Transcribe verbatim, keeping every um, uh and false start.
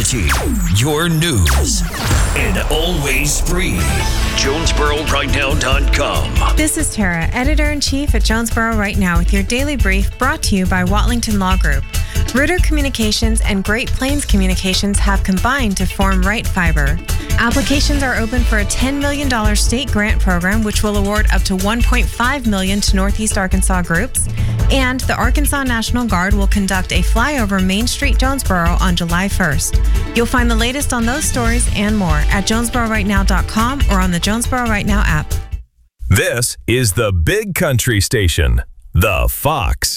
T, your news, and always free. Jonesboro Right Now dot com. This is Tara, Editor-in-Chief at Jonesboro Right Now with your daily brief brought to you by Watlington Law Group. Ritter Communications and Great Plains Communications have combined to form Right Fiber. Applications are open for a ten million dollars state grant program, which will award up to one point five million dollars to Northeast Arkansas groups. And the Arkansas National Guard will conduct a flyover Main Street, Jonesboro on July first. You'll find the latest on those stories and more at Jonesboro Right Now dot com or on the Jonesboro Right Now app. This is the Big Country Station, The Fox.